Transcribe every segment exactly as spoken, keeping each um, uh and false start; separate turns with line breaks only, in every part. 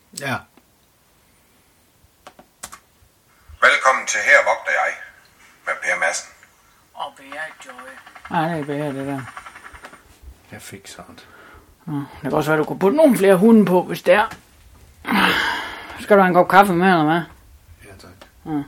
Ja.
Velkommen til Her vogter jeg med Per Madsen.
Og Berit Joy.
Nej, det er bedre, det der.
Jeg fik sådan.
Ja, det kan også være, du kunne putte nogle flere hunde på, hvis det er. Skal du have en kop kaffe med, eller hvad?
Ja, tak.
Ja.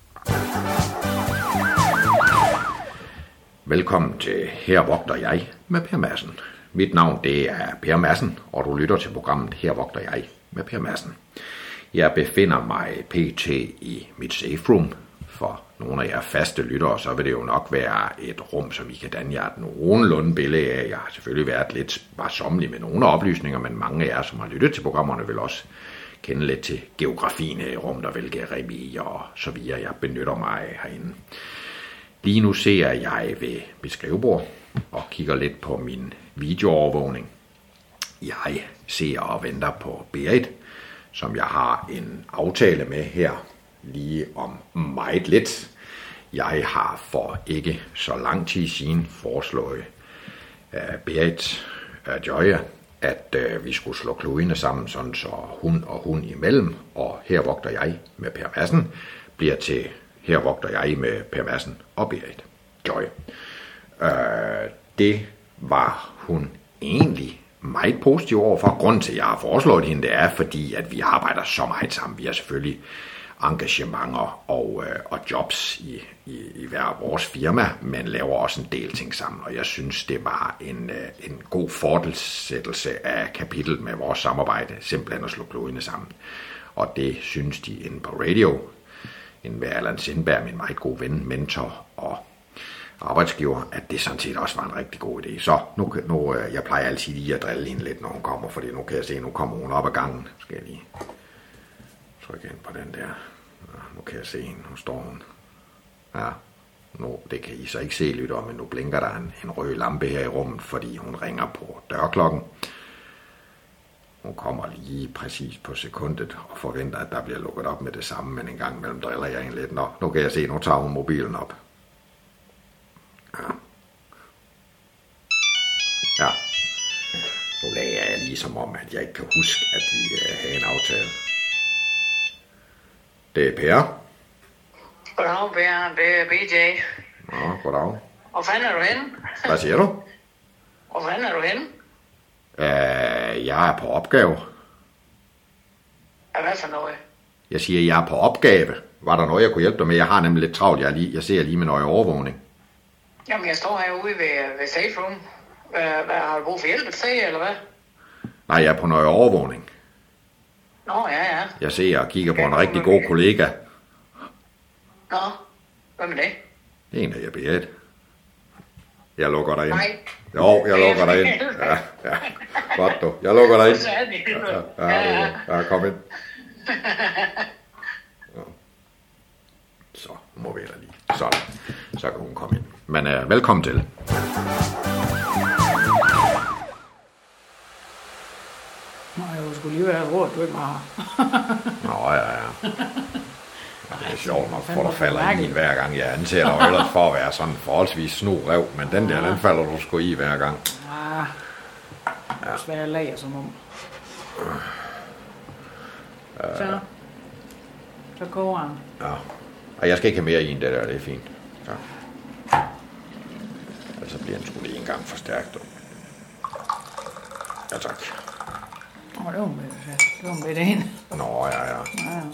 Velkommen til Her vogter jeg med Per Madsen. Mit navn det er Per Madsen, og du lytter til programmet Her vogter jeg med Per Madsen. Jeg befinder mig pt. I mit safe room. For nogle af jer faste lyttere, så vil det jo nok være et rum, som I kan danne jer et nogenlunde billede af. Jeg har selvfølgelig været lidt varsomlig med nogle oplysninger, men mange af jer, som har lyttet til programmerne, vil også kende lidt til geografien af rum, der hvilke revier og så videre jeg benytter mig af herinde. Lige nu ser jeg ved mit skrivebord og kigger lidt på min videoovervågning. Jeg ser og venter på Berit, som jeg har en aftale med her lige om meget lidt. Jeg har for ikke så lang tid siden foreslået uh, Berit uh, Joy, at uh, vi skulle slå kludene sammen, sådan så hun og hun imellem, og Her vogter jeg med Per Madsen, bliver til Her vogter jeg med Per Madsen og Berit Joy. Uh, det var hun egentlig meget positiv overfor. Grunden til, at jeg har foreslået hende, det er, fordi at vi arbejder så meget sammen. Vi har selvfølgelig engagementer og, øh, og jobs i, i, i hver vores firma, men laver også en del ting sammen. Og jeg synes, det var en, øh, en god fortsættelse af kapitlet med vores samarbejde, simpelthen at slå kludene sammen. Og det synes de inde på radio. En ved Allan Sindberg, min meget gode ven, mentor og arbejdsgiver, at det sådan set også var en rigtig god idé. Så nu, nu jeg plejer altid lige at drille hende lidt, når hun kommer, fordi nu kan jeg se, nu kommer hun op ad gangen. Så skal jeg lige trykke ind på den der. Ja, nu kan jeg se hende, nu står hun. Ja, nu, det kan I så ikke se, lytter, men nu blinker der en, en rød lampe her i rummet, fordi hun ringer på dørklokken. Hun kommer lige præcis på sekundet og forventer, at der bliver lukket op med det samme, men en gang imellem driller jeg hende lidt. Nå, nu kan jeg se, nu tager hun mobilen op. Ja. Ja. Nu lagde jeg lige som om, at jeg ikke kan huske, at vi uh, havde en aftale. Det er Per.
Goddag, Per. Det er B J.
Nå, goddag.
Hvor fanden er du henne?
Hvad siger du?
Hvor fanden er du henne?
Uh, jeg er på opgave.
Ja, hvad for noget?
Jeg siger, jeg er på opgave. Var der noget, jeg kunne hjælpe dig med? Jeg har nemlig lidt travlt. Jeg, lige, jeg ser lige med nøje overvågning.
Jamen, jeg står herude ved, ved safe room. Hvad, hvad, har du brug for hjælp et sted, eller hvad?
Nej, jeg er på nøje overvågning.
Nå, ja, ja.
Jeg ser og kigger på en rigtig god kollega.
Nå, hvad med det?
Det er en af jer, Berit. Jeg lukker dig ind.
Nej.
Jo, jeg lukker dig ind. Ja, ja. Godt du. Jeg lukker dig ind. Ja, ja, ja, ja, kom ind. Ja. Så må vi da lige. Sådan. Så kan hun komme ind. Men uh, velkommen til.
Nå, jeg skulle lige være råd, du ikke var her.
Nå, ja, ja. Det er sjovt nok, for der falder i hver gang. Jeg anser dig ellers for at være sådan forholdsvis snu rev, men den der, den falder du sgu i hver gang.
Ja, det er svært at lage som om. Så. Så koger han.
Ja. Og jeg skal ikke have mere i en, det der, det er fint. Så. Altså bliver den sgu lige en gang for stærkt. Ja, tak.
Åh, oh, det var med det. Det var med det ene.
Nå, ja, ja.
Ja, ja.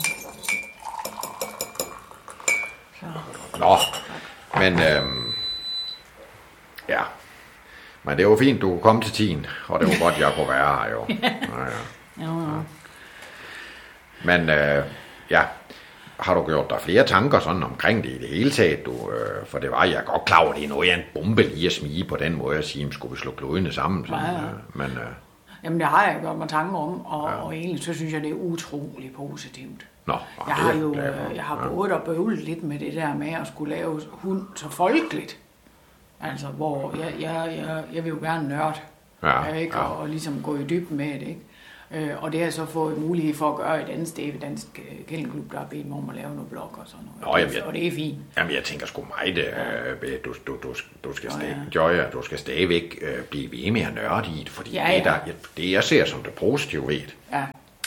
Så.
Nå, men øhm, ja. Men det var fint, du kunne komme til tiden, og det var godt, jeg kunne være her jo. Ja, ja.
Jo, jo.
Men øh, ja, har du gjort dig flere tanker sådan omkring det i det hele taget? Du, øh, for det var, jeg er godt klar over, det er noget af en bombe lige at smige på den måde at sige, skulle vi slå kludene sammen? Sådan,
Ja, ja.
øh, men, øh,
Jamen, det har jeg gjort mig tanker om, og,
Ja.
og egentlig så synes jeg, det er utrolig positivt.
nå,
Jeg
det,
har jo
det er
øh,
godt.
jeg har
Ja.
både og bøvlet lidt med det der med at skulle lave hund så folkeligt. Altså, hvor jeg, jeg, jeg, jeg vil jo gerne nørde,
Ja,
ikke?
ja.
Og, og ligesom gå i dybden med det, ikke? Øh, og det har jeg så fået mulighed for at gøre et andet sted ved Dansk Kældenklub, der har bedt mig om at lave nogle blog og sådan noget.
Nå, jamen, jeg-
og det er fint.
Jamen, jeg tænker sgu meget, øh, du, du, du, du skal
Nå,
stadig,
ja.
Joya, du skal stadigvæk øh, blive ved med at nørde i det, fordi
Ja,
det,
ja.
der, det, jeg ser som det positive ved det,
Ja.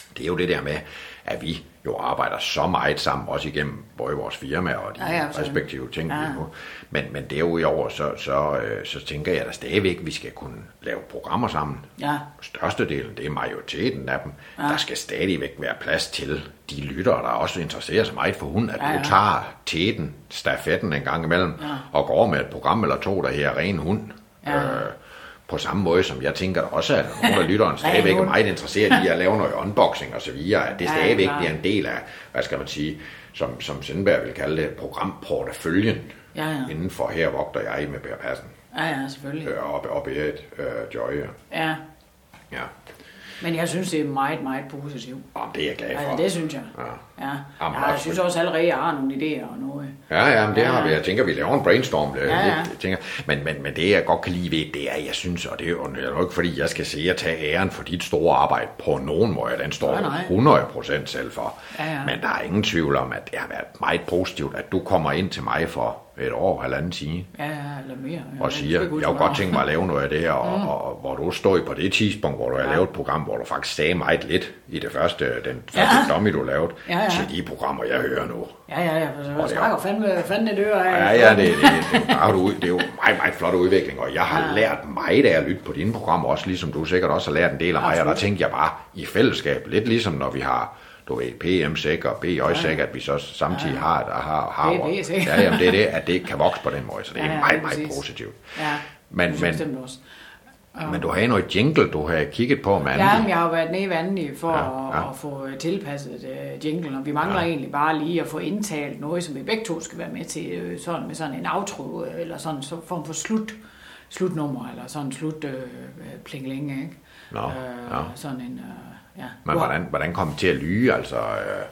det er jo det der med, at vi jo arbejder så meget sammen, også igennem både vores firma og de ja, ja, respektive ting. Ja. Men, men derudover, så, så, så tænker jeg da stadigvæk, at vi skal kunne lave programmer sammen. Ja. Størstedelen, det er majoriteten af dem. Ja. Der skal stadigvæk være plads til de lyttere, der også interesserer sig meget for hund, at ja, ja. du tager teten, stafetten en gang imellem, ja. og går med et program eller to, der her ren hund. Ja. Øh, På samme måde som jeg tænker også, at nogle af lytteren stadigvæk er meget interesseret i at lave noget unboxing og så videre, at det stadigvæk ja, bliver en del af, hvad skal man sige, som, som Sindberg vil kalde det, programporteføljen ja, ja. inden for Her vogter jeg med Per Madsen.
Ja, ja, selvfølgelig.
Øh, og, og Berit øh, Joy.
Ja.
Ja.
Men jeg synes, det er meget, meget positivt.
Jamen, det er jeg glad for.
Altså, det synes jeg. Ja. Ja. Jamen, ja, jeg synes også allerede, at jeg har nogle idéer og noget.
Ja, ja, men det ja, har vi. Jeg tænker, vi laver en brainstorm. Ja, ja. Lidt, jeg tænker. Men, men, men det, jeg godt kan lide ved, det er, jeg synes, og det er jo ikke, fordi jeg skal se at tage æren for dit store arbejde på nogen måde. Den står ja, hundrede procent selv for. Ja, ja. Men der er ingen tvivl om, at det har været meget positivt, at du kommer ind til mig for et år, halvanden time.
Ja, ja, eller mere. Ja,
og siger, jeg kunne godt tænke mig at lave noget af det her, og, mm. og, og hvor du stod på det tidspunkt, hvor du har ja. lavet et program, hvor du faktisk sagde meget lidt i det første, den første ja. dummy, du lavede, ja, ja. til de programmer, jeg hører nu.
Ja, ja, ja, for så snakker fandme, fandme det øre af.
Ja, ja, det, det, det, det, det er jo meget, meget flot udvikling, og jeg har ja. lært meget af at lytte på dine programmer, også ligesom du sikkert også har lært en del af mig, Absolut. og der tænkte jeg bare i fællesskab, lidt ligesom når vi har du ved, P M-sæk og B J-sæk, at vi så samtidig ja. har, har, har ja, jamen, det er det, at det kan vokse på den måde, så det er ja, ja, meget, meget præcis. positivt. Ja, men, men, ja. men du har noget jingle, du har kigget på med Andy.
Ja, men jeg har været nede i Andy for ja, ja. At, at få tilpasset uh, jinglen, og vi mangler ja. egentlig bare lige at få indtalt noget, som vi begge to skal være med til, uh, sådan, med sådan en outro, eller sådan en form for slut, slutnummer, eller sådan en slut uh, plingeling, ikke?
Nå, uh, ja.
Sådan en... Uh, Ja.
Men hvordan, hvordan kom det til at lyge, altså? Øh...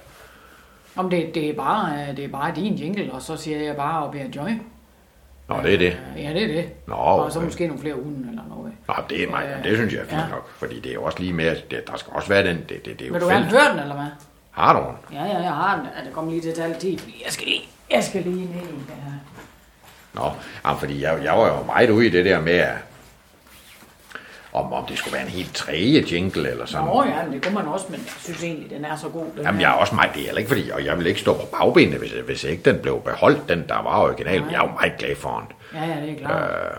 Om det, det, er bare, det er bare din jingle, og så siger jeg bare, at Berit Joy.
Nå, det er det?
Øh, ja, det er det.
Nå,
og så måske nogle flere hunde eller noget.
Nå, det er mig, øh, det synes jeg er fint ja. nok, fordi det er jo også lige med, at det, der skal også være den, det, det, det er jo
Vil du gerne høre den, eller hvad?
Har du den?
Ja, ja, jeg har den. Det kommer lige til at tage lidt tid, fordi jeg skal lige, jeg skal lige ned i det her.
Nå, jamen, fordi jeg, jeg var jo meget ude i det der med, at Om, om det skulle være en helt tredje jingle eller sådan.
Nå ja, det kunne man også, men jeg synes egentlig, den er så god. Den
Jamen jeg er også meget, det er ikke fordi, og jeg vil ikke stå på bagbenene, hvis, hvis ikke den blev beholdt, den der var original. Jeg er jo meget glad for den.
Ja, ja, det er klart. Øh,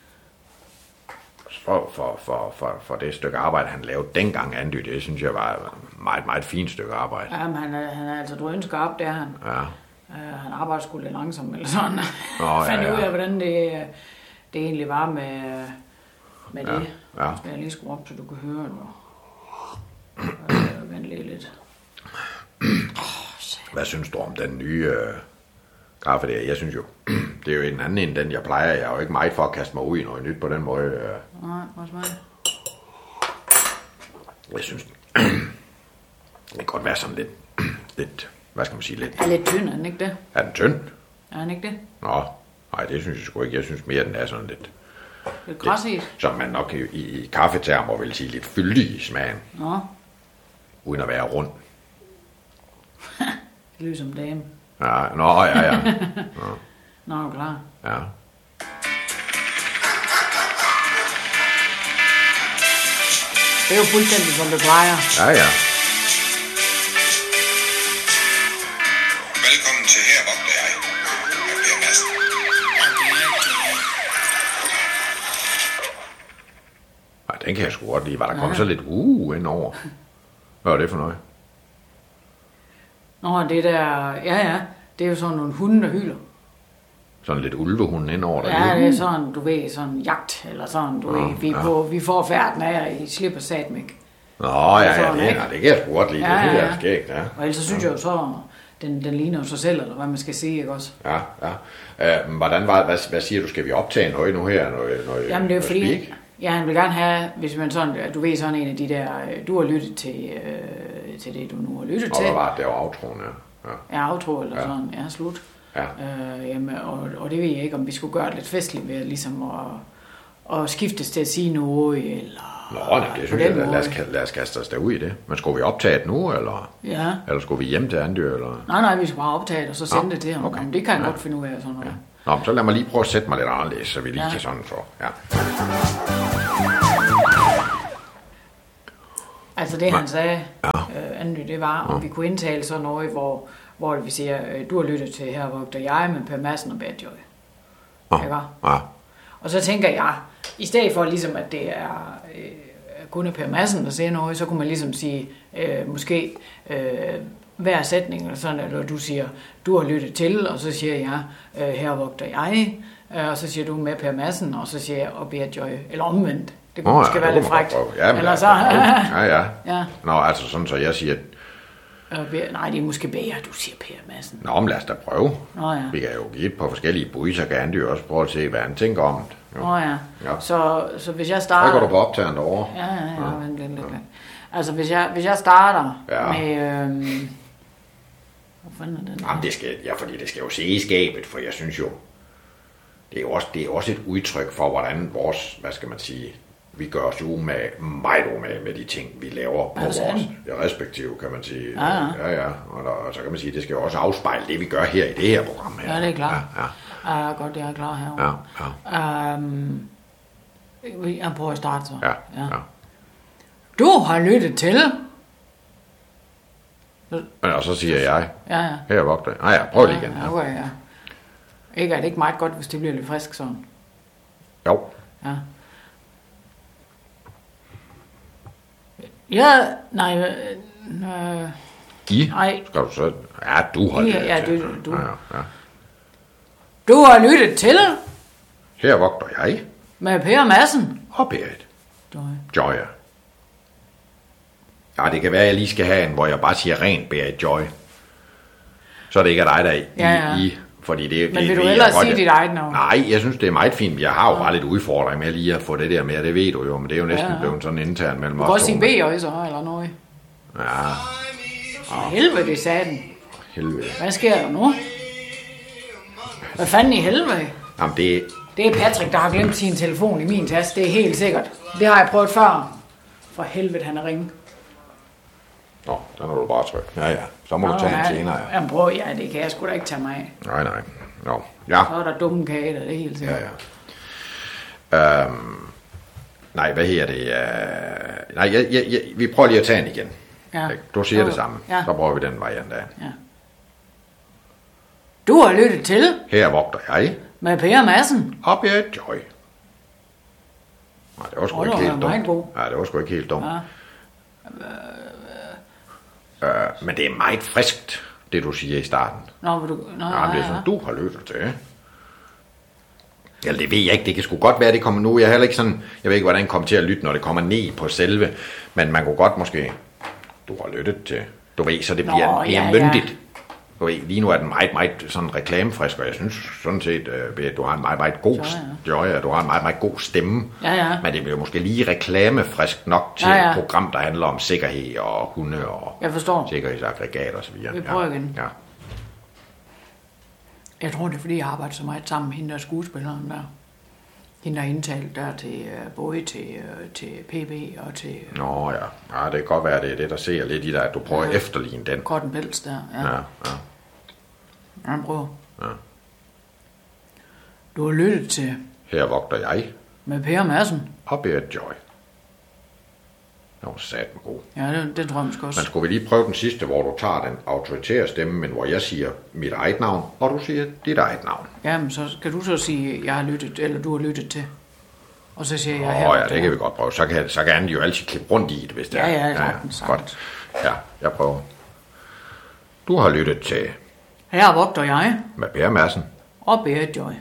for, for, for, for, for det stykke arbejde, han lavede dengang, Andy, det synes jeg var et meget, meget fint stykke arbejde.
Jamen han er, han er altså drønskarp, det er han.
Ja.
Uh, han arbejder sgu lidt langsomt eller sådan.
Nå,
jeg fandt
ja, ja.
ud af, hvordan det, det egentlig var med... med
ja,
det.
Ja.
Skal jeg lige skrue op, så du kan høre det. Øh, vent lige lidt.
Hvad synes du om den nye øh, kaffe der? Jeg synes jo, det er jo en anden end den, jeg plejer. Jeg er jo ikke meget for at kaste mig ud i noget nyt på den måde. Øh.
Nej, hvor smager
Jeg synes, det kan godt være sådan lidt, lidt, hvad skal man sige, lidt...
Er lidt tynd, er den ikke det?
Er den tynd?
Er den ikke det?
Nå, nej, det synes jeg sgu ikke. Jeg synes mere, den er sådan lidt...
Lidt græsigt.
Som man nok i, i, i kaffetermer vil sige lidt fyldig i smagen.
Nå.
Uden at være rund.
Det lyder som dame.
Ja, nå, ja, ja. Nå,
nå er du klar?
Ja.
Det er jo fuldstændig som det plejer.
Ja, ja.
Velkommen til Her vogter jeg med Per Madsen.
Nej, den kan jeg sgu godt lide. Var der kommet så lidt uh ind over? Hvad var det for noget?
Nå, det der... Ja, ja. Det er jo sådan nogle hunde, der hyler.
Sådan lidt ulvehund ind over der.
Ja, det er sådan, du ved, sådan jagt, eller sådan, du
Nå,
ved, vi,
ja.
på, vi får færden af, I slipper satmik.
Nå, ja, ja, det, ja, det kan jeg sgu godt lide.
Ja,
det, det
ja.
er skægt, ja.
Og ellers så synes ja. jeg jo så, den, den ligner jo sig selv, eller hvad man skal sige, ikke også?
Ja, ja. Øh, hvordan var, hvad, hvad siger du, skal vi optage noget nu her? Noget, noget,
Jamen det er jo fordi,
speak?
ja, han vil gerne have, hvis man sådan, du ved sådan en af de der, du har lyttet til, øh, til det, du nu har lyttet
og
til.
Og hvad var det, det var outroen, ja.
Ja, ja outro eller ja. sådan, ja, slut.
Ja.
Øh, jamen, og, og det ved jeg ikke, om vi skulle gøre det lidt festligt ved ligesom at, at skiftes til at sige noget, eller...
Nå, nej, det synes jeg, lad os, lad os kaste os derud i det. Men skulle vi optage det nu, eller?
Ja.
Eller skulle vi hjem til Andy, eller?
Nej, nej, vi skal bare optage det, og så sende
Nå,
det til ham.
okay.
Jamen, det kan jeg
ja.
godt finde ud af, sådan noget.
Ja. Nå, så lad mig lige prøve at sætte mig lidt anderledes, så vi lige ja. kan sådan få, ja.
Altså det, han sagde, ja. øh, Andy, det var, om ja. vi kunne indtale sådan noget, hvor, hvor vi siger, øh, du har lyttet til Her vogter jeg med Per Madsen og Bad Joy.
Ja.
Ikke?
Ja.
Og så tænker jeg, i stedet for ligesom, at det er øh, kun Per Madsen, der siger noget, så kunne man ligesom sige, øh, måske øh, hver sætning, eller sådan, eller du siger, du har lyttet til, og så siger jeg, øh, her vogter jeg, øh, og så siger du med Per Madsen, og så siger jeg, og Bad Joy, eller omvendt. Det kunne oh, måske ja, være lidt frækt.
Ja, men
eller
så, ja, ja.
ja.
Nå, altså sådan, så jeg siger...
Øh, nej, det er måske bedre, du siger Per Madsen.
Nå, men lad os da prøve.
Nå, ja.
Vi kan jo give et par forskellige bud, så kan Andy også prøve at se, hvad han tænker om det.
Jo. Nå ja. ja. Så, så hvis jeg starter...
Så går du på optageren derovre.
Ja, ja, ja. ja. Vent lidt, lidt, lidt. Altså, hvis jeg, hvis jeg starter ja. med... Øhm... Hvor fanden er den?
Jamen, det skal... Ja, fordi det skal jo se i skabet, for jeg synes jo... Det er jo også, det er også et udtryk for, hvordan vores... Hvad skal man sige... Vi gør os jo med meget umage med de ting, vi laver på
altså,
vores respektive, kan man sige.
Ja, ja.
ja, ja. Og, der, og så kan man sige, det skal jo også afspejle det, vi gør her i det her program. Her.
Ja, det er klart.
Ja, ja.
Ja, godt, jeg er klar herovre.
Ja, ja.
Um, jeg prøver at starte så.
Ja, ja. ja.
Du har lyttet til...
Og så siger jeg,
ja, ja.
her vogter jeg. Nej, ja, prøv lige igen.
Ja, okay, ja. Ikke er det ikke meget godt, hvis det bliver lidt frisk sådan?
Jo.
Ja. Ja, nej, øh,
I?
Nej.
Skal du så... Ja, du har lyttet
ja,
til.
Du, du.
Ja, ja.
Du har lyttet til...
Her vogter jeg.
Med Per Madsen.
Og Berit.
Joy.
Joy. Ja, det kan være, at jeg lige skal have en, hvor jeg bare siger rent Berit Joy. Så er det ikke er dig, der er i...
Ja, ja.
i fordi det,
Men
det,
vil du
det,
ellers sige
godt,
dit eget navn?
Nej, jeg synes, det er meget fint. Jeg har jo bare lidt udfordring med lige at få det der med, det ved du jo, men det er jo næsten ja, ja. blevet sådan intern mellem os.
Du kan også sige B også, eller noget.
Ja.
Åh, helvede, det sagde den.
Helvede.
Hvad sker der nu? Hvad fanden i helvede?
Jamen, det...
Det er Patrick, der har glemt sin telefon i min taske. Det er helt sikkert. Det har jeg prøvet før. For helvede, han er ringe.
Nå, den har du bare tryk. Ja, ja. Så må Nå, du tage en senere. Ja.
Jamen prøv, ja, det kan jeg sgu da ikke tage mig af.
Nej, nej. Nå, ja.
Så er der dumme kage, det er helt sikkert.
Ja, ja. Øhm, nej, hvad her det? Uh, nej, jeg, jeg, jeg, vi prøver lige at tage den igen.
Ja.
Du siger
jo.
det samme.
Ja.
Så prøver vi den variant af.
Ja. Du har lyttet til...
Her vogter jeg.
Med Per Madsen.
Og Berit Joy. Nej, det var sgu
oh,
ikke helt dumt.
God.
Nej, det var sgu ikke helt dumt.
Ja.
Øh, men det er meget friskt, det du siger i starten.
Nå, men du... Nå,
ja, det er sådan, du har lyttet til. Ja, det ved jeg ikke. Det kan sgu godt være, det kommer nu. Jeg er heller ikke sådan... Jeg ved ikke, hvordan det kommer til at lytte, når det kommer ned på selve. Men man kunne godt måske... Du har lyttet til... Du ved, så det bliver mere ja, myndigt. Ja. Du ved, lige nu er den meget, meget sådan reklamefrisk, og jeg synes sådan set, at du har en meget, meget god... Joy, ja, du har en meget, meget god stemme.
Ja, ja.
Men det bliver måske lige reklamefrisk nok til ja, ja. et program, der handler om sikkerhed og hunde og...
Jeg forstår.
Sikkerhedsaggregat og så videre.
Vi prøver igen.
Ja.
Jeg tror, det er, fordi jeg arbejder så meget sammen med hende der skuespilleren der. Hende der indtalt der til både til, til P B og til...
Nå ja. Ja, det kan godt være, det er det, der ser lidt i dig, at du prøver ja. at efterligne den.
Cotton Pels der, ja.
Ja, ja.
Jeg prøver.
Ja.
Du har lyttet til...
Her vogter jeg.
Med Per Madsen.
Og Berit Joy. Det var satme god.
Ja, det, det tror jeg måske også.
Men skulle vi lige prøve den sidste, hvor du tager den autoritære stemme, men hvor jeg siger mit eget navn, og du siger dit eget navn.
Jamen, så kan du så sige, jeg har lyttet, eller du har lyttet til. Og så siger jeg
Åh,
her.
Åh ja, det kan vi godt prøve. Så kan, så kan han jo altid klippe rundt i det, hvis det
ja,
er.
Ja, ja, sagtens,
ja, godt. Ja, jeg prøver. Du har lyttet til...
Her vogter jeg.
Med Per Madsen.
Og Berit Joy.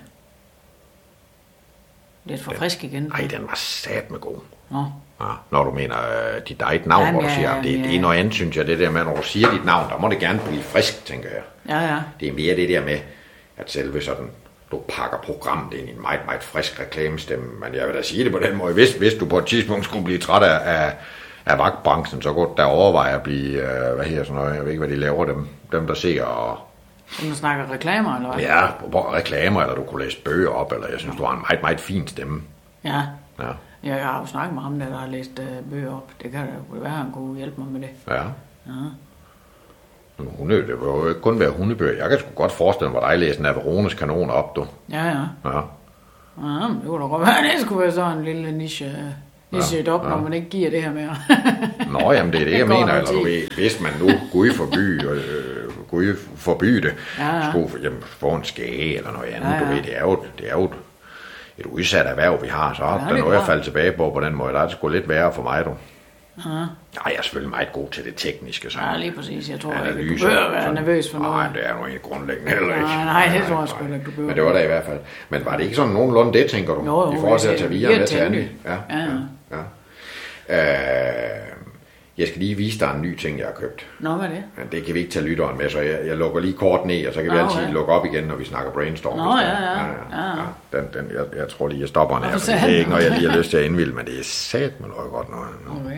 Lidt for frisk igen.
Nej, den var satme god.
Nå.
Ja, når du mener øh, dit eget navn, jamen, hvor du siger, ja, det, ja. det er noget andet, synes jeg, det der med, når du siger dit navn, der må det gerne blive frisk, tænker jeg.
Ja, ja.
Det er mere det der med, at selve sådan, du pakker programmet ind i en meget, meget frisk reklamestemme, men jeg vil da sige det på den måde, hvis, hvis du på et tidspunkt skulle blive træt af, af, af vagtbranchen, så kunne du da overveje at blive, øh, hvad her sådan noget, jeg ved ikke, hvad de laver, dem, dem der ser og...
Som du snakker reklamer, eller hvad?
Ja, reklamer, eller du kunne læse bøger op, eller jeg synes, du har en meget, meget fin stemme.
Ja.
Ja.
Ja, jeg har jo snakket med ham, der har læst uh, bøger op. Det kan da være, han kunne hjælpe mig med det.
Ja.
Ja.
Men hunde, det vil jo ikke kun være hundebøger. Jeg kan sgu godt forestille mig, at dig læser Navarones kanoner op, du.
Ja, ja.
Ja.
Ja, det kunne da godt være, det skulle være sådan en lille niche, niche ja, op, ja. Når man ikke giver det her mere.
Nå, jamen det er det, jeg
Det går
mener.
noget
Eller du
tid.
ved, hvis man nu, Gud forby, øh, Gud forby det,
Ja, ja.
skulle jamen, få en skage eller noget andet.
Ja, ja.
Du ved, det er jo, det er jo et udsat erhverv, vi har. Så
Ja,
ja,
det
der er
er
noget, jeg
klart.
falder tilbage på på den måde. Der er det sgu lidt værre for mig, du.
Ja.
Nej, jeg er selvfølgelig meget god til det tekniske. Sådan.
Ja, lige præcis. Jeg tror ikke, du
Analyser,
behøver være
sådan.
nervøs for noget.
Nej, det er nu ikke grundlæggende heller ikke.
Nej, nej, det tror jeg sgu ikke, du behøver.
Men det var der i hvert fald. Men var det ikke sådan nogenlunde det, tænker du?
Jo, jo,
I forhold til at
det
tage
er
videre med
helt
til anden?
tændigt.
Ja,
Ja,
ja, ja. Øh, jeg skal lige vise dig en ny ting, jeg har købt.
Nå, hvad er det?
Men det kan vi ikke tage lytteren med, så jeg, jeg lukker lige kort ned, og så kan vi
Nå,
altid
ja.
lukke op igen, når vi snakker brainstorm.
Nå,
hvis der-
ja, ja, ja.
ja. Den, den, jeg, jeg tror lige, jeg stopper den her,
Hvorfor
for
sagde
det er
han?
ikke noget, jeg lige har lyst til at indvilde, men det er sat med noget godt noget.
Okay.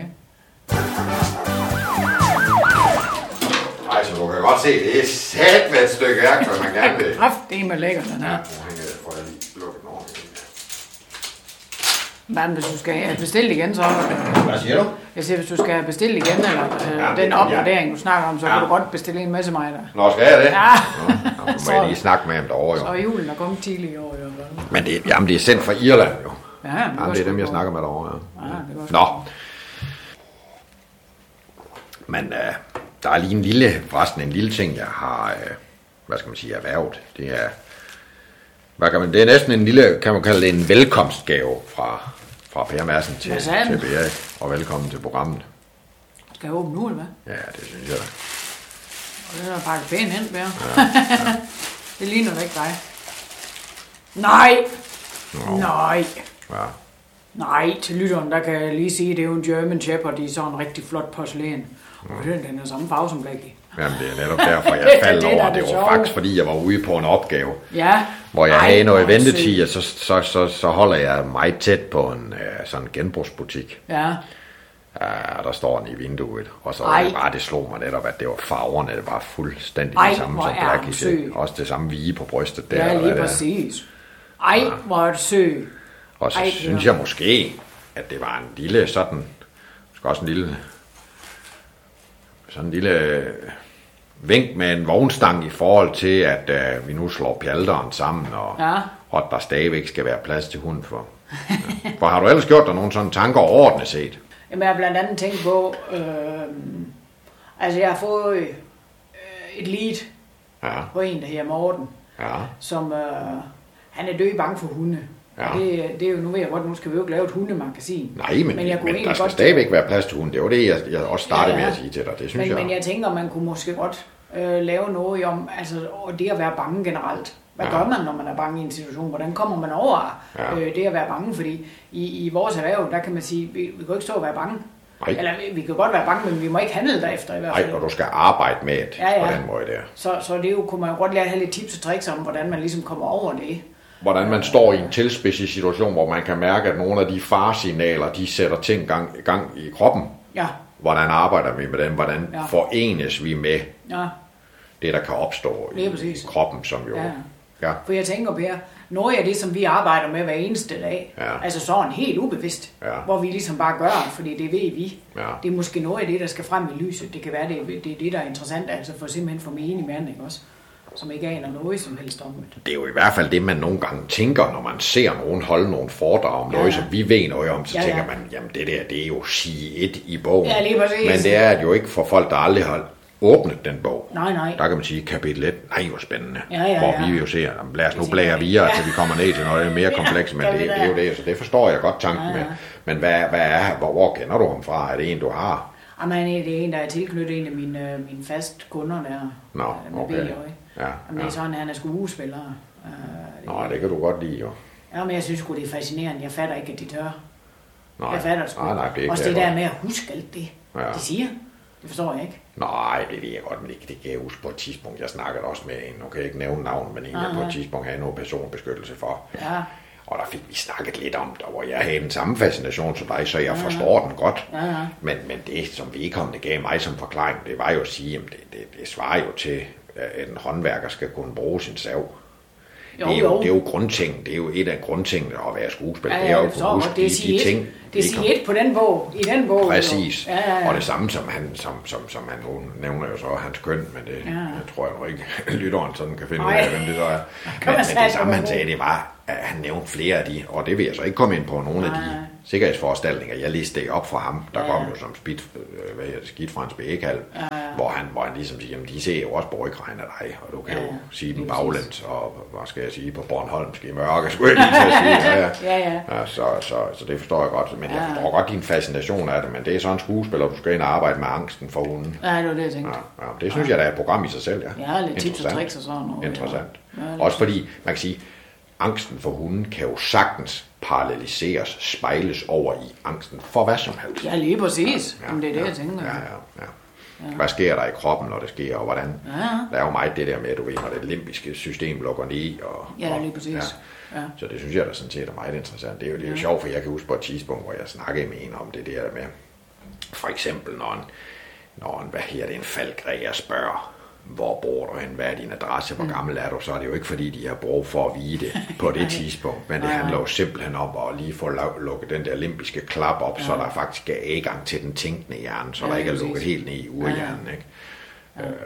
Ej, så du kan godt se, det er sat med et stykke værktøj, man gerne vil.
Kraft, det er med lækker, den her.
Ja, nu hænger jeg, får jeg lige lukket den ordentligt.
Men hvis du skal have bestilt igen, så...
Hvad siger du?
Jeg siger, hvis du skal have bestilt igen, eller øh,
Ja,
den
ja.
opgradering, du snakker om, så
Ja.
kan du godt bestille en med til mig der.
Nå, skal jeg det?
Ja.
Nå, nå, nu må jeg lige snakke med ham derovre,
Så
jo.
er julen er kommet tidligere i år, jo.
Men det, jamen, det er sendt fra Irland, jo.
Ja, det,
Jamen, det er dem, jeg snakker med derovre, ja.
Ja, det var
Nå. Men øh, der er lige en lille, forresten en lille ting, jeg har, øh, hvad skal man sige, erhvervet. Det er, hvad kan man, det er næsten en lille, kan man kalde det en velkomstgave fra, fra Per Madsen til,
Hvad sagde han?
til Berik. Og velkommen til programmet.
Skal jeg åbne nu, eller hvad?
Ja, det synes jeg da.
Og det er pakket pænt hen, Per. Ja, ja. Det ligner da ikke dig. Nej!
Nå.
Nej!
Ja.
Nej, til lytteren, der kan jeg lige sige, det er jo en German Shepherd i sådan en rigtig flot porcelæn. Og den, den er samme farve som Blackie.
Jamen, det er netop derfor, jeg faldt
Det er da
over.
det
Det var
sjove.
faktisk, fordi jeg var ude på en opgave.
Ja.
Hvor jeg
Ej,
havde noget
hvor
ventetid,
sygt.
og så, så, så, så holder jeg meget tæt på en øh, sådan en genbrugsbutik.
Ja.
Ja, der står den i vinduet, og så
Ej.
var det bare, det slog mig netop, at det var farverne, det var fuldstændig
Ej,
det samme
hvor
som
er hun
Blackie.
sød.
Også det samme vige på brystet der.
Ja,
eller
lige
hvad det er.
præcis. Ej, hvor er det sød.
Og så
Ej,
synes
ja.
jeg måske, at det var en lille sådan, måske også en lille, sådan en lille øh, vink med en vognstang i forhold til, at øh, vi nu slår pjalteren sammen, og,
Ja.
og at der stadigvæk skal være plads til hunden for. Ja. For har du ellers gjort dig nogle sådan tanker overordnet set?
Jamen, jeg har blandt andet tænkt på, øh, altså jeg har fået øh, et lead
Ja,
på en, der hedder Morten,
ja,
som, øh, han er død bange for hunde.
Ja.
Og det, det er jo, nu ved jeg godt, nu skal vi jo ikke lave et hundemagasin.
nej, men, men,
Men jeg kunne
men
egentlig
der skal
godt-
stadigvæk være plads til hunden. Det var det, jeg, jeg også startede
Ja, ja.
med at sige til dig. Det synes
Men,
jeg.
men jeg tænker, man kunne måske godt øh, lave noget om, altså og det at være bange generelt. Hvad
Ja.
gør man, når man er bange i en situation? Hvordan kommer man over
Ja.
øh, det at være bange? Fordi i, i vores erhverv, der kan man sige, vi, vi kan jo ikke stå og være bange.
Nej.
Eller vi, vi kan godt være bange, men vi må ikke handle derefter i hvert fald.
Nej, og du skal arbejde med det
Ja, ja.
på den måde der.
Så, så det er jo, kunne man jo godt lære at have lidt tips og tricks om, hvordan man ligesom kommer over det.
Hvordan man står i en tilspidset situation, hvor man kan mærke, at nogle af de faresignaler, de sætter ting gang, gang i kroppen.
Ja,
Hvordan arbejder vi med dem? Hvordan
Ja.
forenes vi med
ja.
det, der kan opstå i,
Lige præcis.
i kroppen, som jo...
Ja.
Ja.
For jeg tænker, Per, noget af det, som vi arbejder med hver eneste dag,
Ja.
altså sådan helt ubevidst,
Ja.
hvor vi ligesom bare gør, fordi det ved vi.
Ja.
Det er måske noget af det, der skal frem i lyset. Det kan være, det, det er det, der er interessant, altså for simpelthen for menig mand, ikke også? Som ikke aner noget som helst om det.
Det er jo i hvert fald det, man nogle gange tænker, når man ser nogen holde nogle foredrag om
Ja.
noget, som vi ved noget om, så
Ja, ja.
tænker man, jamen det der, det er jo side et i bogen.
Ja, lige præcis.
Men det er jo ikke for folk, der aldrig har åbnet den bog.
Nej, nej.
Der kan man sige, kapitel et, nej, hvor spændende.
Ja, ja,
Hvor
ja.
vi jo ser, jamen, lad os nu blære videre,
Ja.
til vi kommer ned til noget mere komplekst, men
gør
det,
vi
det er jo
da.
det, så det forstår jeg godt tanken
Ja, ja.
med. Men hvad, hvad er, hvor, hvor kender du ham fra? Er det en, du har?
Jamen, det er en, der er tilknyttet en af mine, øh, mine fast kunder der.
Nå,
øh, med
okay.
B J.
Ja,
Jamen, det
ja.
er sådan, at han er skuespiller. Øh, det,
Nå, det kan du godt lide, jo.
Ja, men jeg synes sgu, det er fascinerende. Jeg fatter ikke, at de tør.
Nej,
Jeg fatter det sgu.
nej, nej, det
Også
kan
det
jeg
der
godt.
med at huske alt det,
Ja.
de siger. Det forstår jeg ikke.
Nej, det ved jeg godt, men det, det kan jeg huske på et tidspunkt. Jeg snakkede også med en, nu kan jeg ikke nævne navn, men en, jeg på
Aha.
et tidspunkt havde noget personbeskyttelse for.
Ja,
Og der fik vi snakket lidt om det, hvor jeg havde den samme fascination som dig, så jeg forstår den godt.
ja, ja.
Men, men det, som vedkommende gav mig som forklaring, det var jo at sige, at det, det, det svarer jo til, at en håndværker skal kunne bruge sin sav.
Jo,
det, er jo,
jo.
det er jo grundting. Det er jo et af grundtingene at være skuespiller.
Ja,
det
ja,
er jo
jeg
at
forstår
kunne
godt.
huske
Det er
de,
sige
de
et.
ting.
Det er sige et på den bog. I den bog. jo.
Præcis.
Ja, ja, ja.
Og det samme som han, som, som, som han nu nævner jo så hans køn, men det
Ja.
jeg tror jeg nu ikke, lytteren sådan kan finde ud
Nej.
af, hvem det så er.
Kan
Men,
man
men
sige,
det samme
det
han
var
sagde, det var, at han nævnte flere af de, og det vil jeg så ikke komme ind på nogle af
Nej.
de sikkerhedsforanstaltninger. Jeg læste det op fra ham, der
ja.
kom jo som spidt, hvad hedder det, skidt Frans Bækhalm, ja, ja. hvor, han, hvor han ligesom siger, jamen de ser jo også på rygregn af dig, og du kan ja, jo sige dem baglæns, og hvad skal jeg sige, på Bornholmsk i mørke, skulle jeg lige til at sige. Ja, ja. ja, ja. ja så, så, så det forstår jeg godt, men ja. jeg forstår godt din fascination af det, men det er sådan en skuespiller, du skal ind og arbejde med angsten for hunden.
Ja, det var det, jeg tænkte.
Ja, ja, det synes ja. jeg, der er et program i sig selv, ja.
Ja, lidt tips og tricks og sådan noget.
Interessant. Ja, også fordi, man kan sige, angsten for hunden kan jo sagtens paralleliseres, spejles over i angsten for hvad som helst.
Ja, lige præcis. Ja, ja, det er det,
ja,
jeg tænker.
Ja, ja, ja. Ja. Hvad sker der i kroppen, når det sker, og hvordan? Ja. Der er jo meget det der med, at du ved, når det limbiske system lukker ned. Og,
ja, lige præcis.
Ja. Ja. Så det synes jeg da sådan set er meget interessant. Det er jo, det er jo ja. sjovt, for jeg kan huske på et tidspunkt, hvor jeg snakkede med en om det der med, for eksempel når en, når en hvad her det, en falkræger spørger, hvor bor du hen, hvad er din adresse, hvor gammel er du, så er det jo ikke fordi, de har brug for at vide det på det tidspunkt, men det handler jo simpelthen om at lige få lukket den der limbiske klap op, ja. så der faktisk er adgang til den tænkende hjerne, så ja, der ikke er lukket helt ned i urhjernen, ikke? Ja. Øh,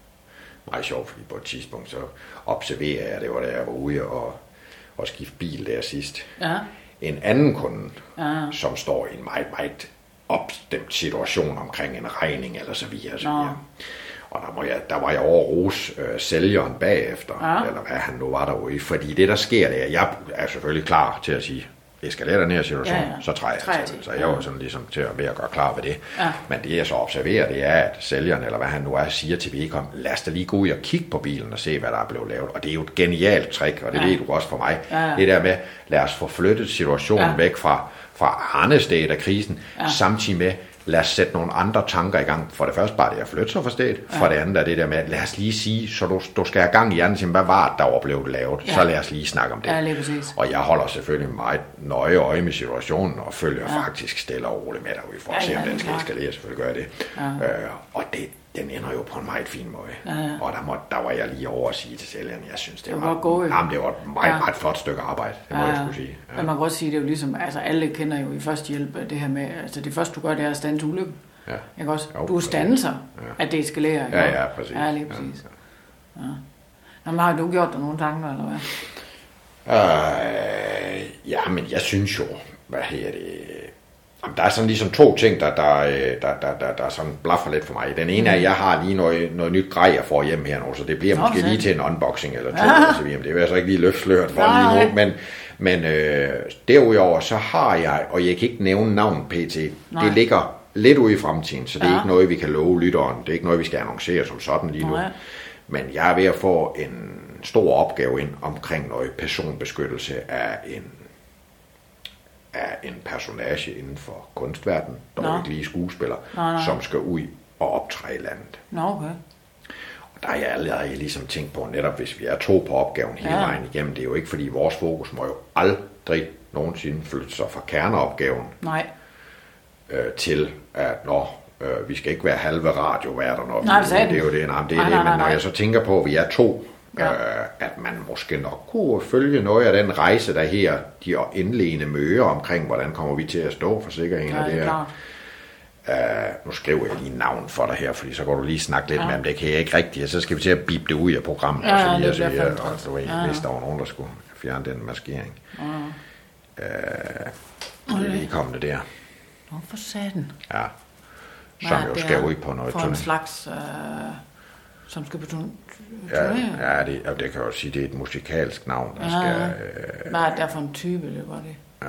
meget sjovt, fordi på et tidspunkt, så observerer jeg, det var da jeg var ude og, og skifte bil der sidst. Ja. En anden kunde, ja. som står i en meget, meget opstemt situation omkring en regning eller så videre, så videre. Og der, må jeg, der var jeg over rose øh, sælgeren bagefter, ja. eller hvad han nu var derude. Fordi det, der sker, det er, jeg er selvfølgelig klar til at sige, eskalerer den her situation, ja, ja. så træder jeg til. Så jeg var sådan ligesom til at, ved at gøre klar ved det. Ja. Men det, jeg så observerer, det er, at sælgeren, eller hvad han nu er, siger til vedkommende, lad os da lige gå ud og kigge på bilen og se, hvad der er blevet lavet. Og det er jo et genialt trick, og det ja. ved du også for mig. Ja. Det der med, lad os få flyttet situationen ja. væk fra, fra Arne-stedet af krisen, ja. samtidig med, lad os sætte nogle andre tanker i gang. For det første bare det at flytte sig for stedet. Ja. For det andet er det der med, lad os lige sige, så du, du skal have gang i hjernen, hvad var det, der var blevet lavet? Ja. Så lad os lige snakke om det.
Ja, lige præcis.
Og jeg holder selvfølgelig meget nøje øje med situationen, og følger ja. faktisk stille og roligt med derude, for at ja, se, om ja, den skal eskalere. Selvfølgelig gør jeg det. Ja. Øh, og det, den ender jo på en meget fin måde. Ja, ja. Og der, må, der var jeg lige over at sige til sælgeren, jeg synes, det, det var, var jamen, det var et meget, ja. meget flot stykke arbejde. Det må ja. jeg skulle sige. Ja.
Men man kan også sige, det er jo ligesom, altså alle kender jo i førstehjælp det her med, altså det første du gør, det er at standse ulykken. Ja. Ikke også? Jo, du standser, ja. at det eskalerer.
Ja, ja, præcis.
Ja, lige præcis. Ja. Ja. Jamen, har du gjort dig nogle tanker, eller hvad?
Øh, ja, men jeg synes jo, hvad hedder det... Jamen, der er sådan ligesom to ting, der, der, der, der, der, der sådan blaffer lidt for mig. Den ene er, at jeg har lige noget, noget nyt grej, jeg får hjem her nu, så det bliver Nå, måske lige til en unboxing eller to, ja. eller så videre. Det vil jeg så ikke lige løfte sløret for Nej. lige nu, men, men øh, derudover så har jeg, og jeg kan ikke nævne navn pt, Nej. det ligger lidt ude i fremtiden, så det er ja. ikke noget, vi kan love lytteren, det er ikke noget, vi skal annoncere som sådan lige nu. Nej. Men jeg er ved at få en stor opgave ind omkring noget personbeskyttelse af en af en personage inden for kunstverdenen, der er ikke lige skuespiller, nå, nå. som skal ud og optræde i landet.
Nå, okay.
Og der er jeg allerede ligesom tænkt på, netop hvis vi er to på opgaven hele ja. vejen igennem, det er jo ikke fordi vores fokus må jo aldrig nogensinde flytte sig fra kerneopgaven
Nej.
Øh, til, at når øh, vi skal ikke være halve radioværter, når
nej,
vi, det er jo det, nej, det, er nej, det. men nej, nej. når jeg så tænker på, at vi er to, Ja. Øh, at man måske nok kunne følge noget af den rejse, der her, de indledende møder omkring, hvordan kommer vi til at stå for sikkerheden af ja, det her. Uh, nu skriver jeg lige navn for dig her, fordi så går du lige snakke lidt ja. med, om det kan jeg ikke rigtigt, så skal vi til at bippe det ud af programmet, ja, og så videre, så videre, og du ved, ja. hvis der var nogen, der skulle fjerne den maskering. Ja. Uh, det er lige kommende der.
Hvorfor sagde den?
Ja, som jo skal ud på noget.
For en slags... Øh... som skal på turné.
Ja, ja, det, ja, det kan jeg jo sige, det er et musikalsk navn, der ja, skal... Øh,
hvad er det for en type, det var det?
Ja.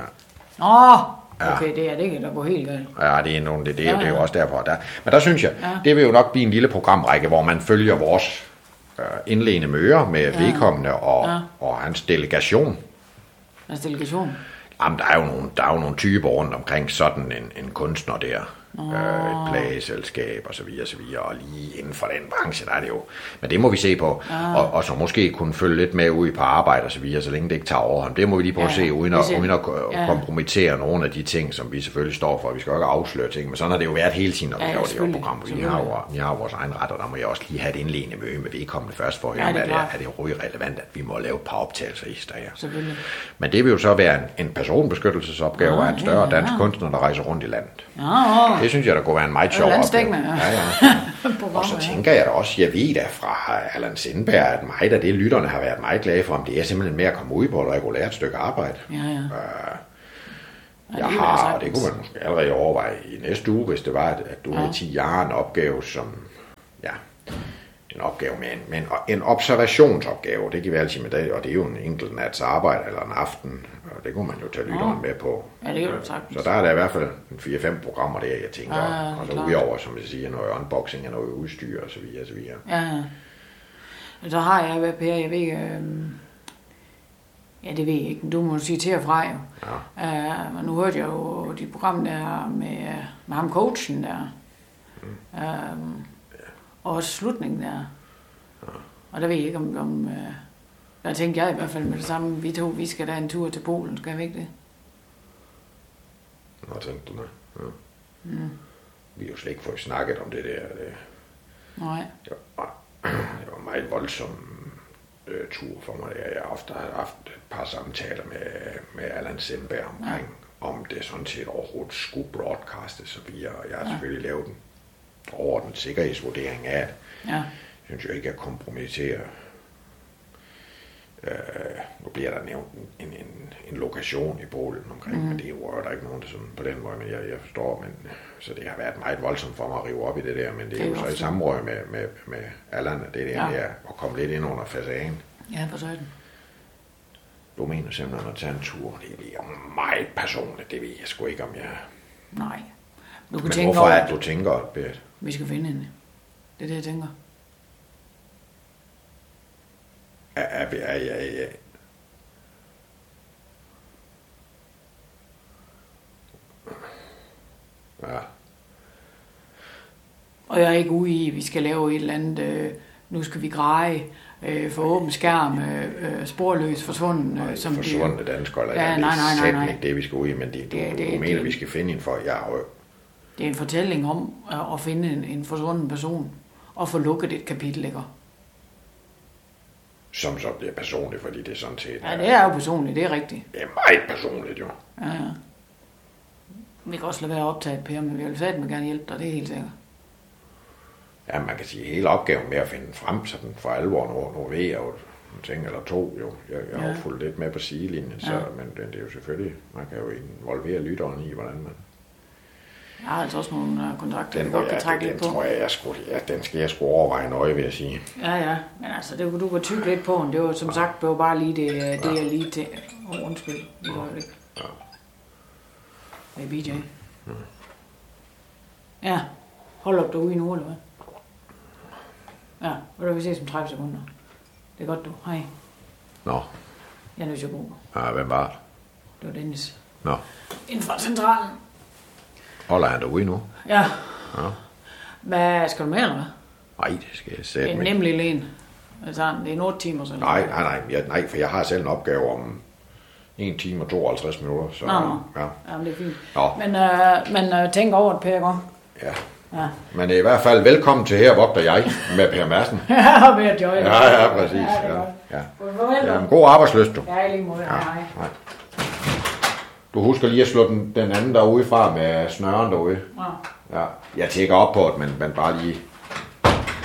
Åh, okay, ja. det er det ikke, der går helt galt.
Ja, det er, nogle, det, det, ja, ja. det er jo også derfor. Der. Men der synes jeg, ja. det vil jo nok blive en lille programrække, hvor man følger vores øh, indledende møder med ja. vedkommende og, ja. og hans delegation.
Hans delegation?
Jamen, der er jo nogle, der er jo nogle typer rundt omkring sådan en, en kunstner der. Oh. Øh, et plageselskab og så videre, så videre, og lige inden for den branche, der er det jo. Men det må vi se på, ah. og, og så måske kunne følge lidt med ud på arbejde og så videre, så længe det ikke tager overhånd. Det må vi lige prøve ja, at se, uden at, uden at ja. kompromittere nogle af de ting, som vi selvfølgelig står for. Vi skal jo ikke afsløre ting, men sådan har det jo været hele tiden, når vi ja, laver det her program. Vi har, jo, vi har vores egen ret, og der må jeg også lige have et indledende møde med vedkommende først, for at høre, ja, det er, er, er det overhovedet relevant, at vi må lave et par optagelser i stedet. Men det vil jo så være en, en personbeskyttelsesopgave af en større ja, ja. dansk kunstner, der rejser rundt i landet. Ja, det synes jeg, der kunne være en meget sjov oplevelse. Ja, ja. Og så tænker jeg da også, jeg ved da fra Allan Sindberg, at meget af det, lytterne har været meget glade for, om det er simpelthen med at komme ud på et regulært stykke arbejde.
Ja, ja.
Jeg har, og det kunne man måske allerede overveje i næste uge, hvis det var, at du ja. er ti år en opgave, som, ja, en opgave med en, med en, en observationsopgave, det kan vi altid med det, og det er jo en enkelt nats arbejde eller en aften, og det kunne man jo tage lytteren ja. med på.
Ja, det kan du sagtens.
Så der er der i hvert fald fire fem programmer der, jeg tænker,
ja,
og så udover, som jeg siger, noget unboxing og noget udstyr og så videre, og så videre.
Ja, så har jeg været Per, jeg ved ikke, øh... ja, det ved jeg ikke, men du må sige til og fra jo. Ja. Uh, men nu hørte jeg jo de program der med, med ham coachen der. Mm. Uh, ja. Og også slutningen der. Ja. Og der ved jeg ikke om... om uh, der tænkte jeg i hvert fald med det samme. Vi to, vi skal da en tur til Polen, skal vi ikke det?
Nå, tænkte du det? Ja. Mm. Vi har jo slet ikke fået snakket om det der. Det,
Nej.
Det var, det var meget voldsomt. Tur for mig. Jeg har ofte haft et par samtaler med, med Allan Sindberg omkring, ja. om det sådan set overhovedet skulle broadcastes og videre, og jeg har ja. selvfølgelig lavet en overordnet sikkerhedsvurdering af det. Ja. Jeg synes jo ikke, at kompromittere. Øh, nu bliver der nævnt en, en, en lokation i Polen omkring, mm. men det er jo der er ikke nogen, der sådan på den måde, men jeg, jeg forstår, men så det har været meget voldsomt for mig at rive op i det der, men det, det er jo så i samråd med, med, med Allan, det der ja. med at komme lidt ind under facaden.
Ja, for sådan.
Du mener simpelthen at tage en tur, det er meget personligt, det ved jeg sgu ikke, om jeg...
Nej. Du kan
men
tænke
hvorfor
over,
er det, du tænker, Bert?
Vi skal finde hende. Det er det, jeg tænker.
Ja, ja, ja, ja. Ja.
Og jeg er ikke ude i, at vi skal lave et eller andet, øh, nu skal vi greje øh, for åben skærm, øh, sporløs, forsvunden. Øh, som
forsvundne danskere, eller
ja,
det
nej, nej, nej, nej.
ikke det, vi skal ud i, men det, du, det, det, du mener, det, vi skal finde en for, ja, og...
Det er en fortælling om at finde en, en forsvunden person, og få lukket et kapitel, ikke?
Som så bliver personligt, fordi det er sådan set...
Ja, det er jo personligt, det er rigtigt.
Det er meget personligt, jo.
Ja, ja. Vi kan også lade være optaget, Per, men vi vil satme gerne hjælpe dig, det er helt sikkert.
Ja, man kan sige, hele opgaven med at finde frem, så den for alvor, nu, nu ved jeg jo en ting eller to, jo. Jeg, jeg har ja. jo fulgt lidt med på sidelinjen, så, ja. men det er jo selvfølgelig, man kan jo involvere lytteren i, hvordan man...
Jeg har altså også nogle uh, kontrakter,
den,
vi godt
ja,
kan trække
den,
lidt
den
på.
Tror jeg, jeg skulle, ja, den skal jeg sgu overveje nøje, vil jeg sige.
Ja, ja, men altså, det, du kan tykke lidt på den. Det var som ja. sagt, det var bare lige det, det ja. jeg lige til... Oh, undskyld, lige ja. øjeblik. Ja. Hey, B J. Mm. Ja, hold op derude nu, eller hvad? Ja, og da vi ses om tredive sekunder. Det er godt, du. Hej.
Nå.
Jeg er nødt til at gå.
Ja, hvem var det?
Det var Dennis.
Nå.
Inden fra centralen.
Holder han derude nu?
Ja.
Ja.
Hvad, skal du med, eller hvad?
Nej, det skal jeg sætte
med.
med.
Det er nemlig lægen. Altså, det er en otte timer, så.
Nej, nej, nej, jeg, nej, for jeg har selv en opgave om en time og tooghalvtreds minutter. Så,
nå, nå.
Ja.
Jamen, det er fint.
Nå.
Men, øh, men øh, tænk over det, Per, ikke?
Ja.
Ja.
Men i hvert fald velkommen til Her Vogter Jeg med Per Madsen.
Ja, med at join.
Ja, ja, præcis. Ja, ja. Ja. Ja, god arbejdsløst, du.
Ja, i lige måde. Ja. Hej. Hej.
Du husker lige at slå den, den anden derude fra med snøren derude. Ja. Ja. Jeg tjekker op på det, men, men bare lige